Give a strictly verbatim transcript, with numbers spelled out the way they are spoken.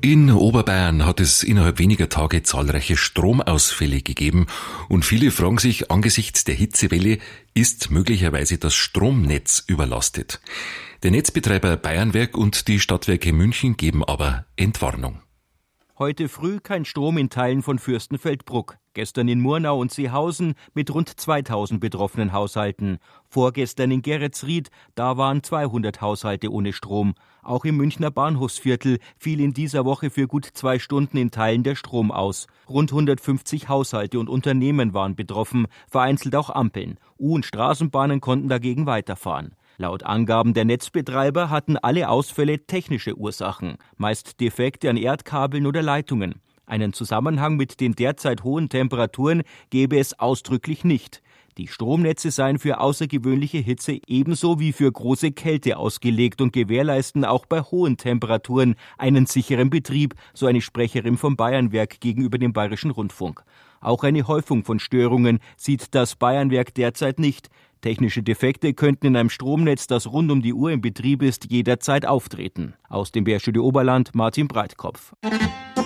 In Oberbayern hat es innerhalb weniger Tage zahlreiche Stromausfälle gegeben und viele fragen sich, angesichts der Hitzewelle, ist möglicherweise das Stromnetz überlastet. Der Netzbetreiber Bayernwerk und die Stadtwerke München geben aber Entwarnung. Heute früh kein Strom in Teilen von Fürstenfeldbruck. Gestern in Murnau und Seehausen mit rund zweitausend betroffenen Haushalten. Vorgestern in Geretsried, da waren zweihundert Haushalte ohne Strom. Auch im Münchner Bahnhofsviertel fiel in dieser Woche für gut zwei Stunden in Teilen der Strom aus. Rund hundertfünfzig Haushalte und Unternehmen waren betroffen, vereinzelt auch Ampeln. U- und Straßenbahnen konnten dagegen weiterfahren. Laut Angaben der Netzbetreiber hatten alle Ausfälle technische Ursachen, meist Defekte an Erdkabeln oder Leitungen. Einen Zusammenhang mit den derzeit hohen Temperaturen gäbe es ausdrücklich nicht. Die Stromnetze seien für außergewöhnliche Hitze ebenso wie für große Kälte ausgelegt und gewährleisten auch bei hohen Temperaturen einen sicheren Betrieb, so eine Sprecherin vom Bayernwerk gegenüber dem Bayerischen Rundfunk. Auch eine Häufung von Störungen sieht das Bayernwerk derzeit nicht. Technische Defekte könnten in einem Stromnetz, das rund um die Uhr in Betrieb ist, jederzeit auftreten. Aus dem Bärstudio Oberland, Martin Breitkopf.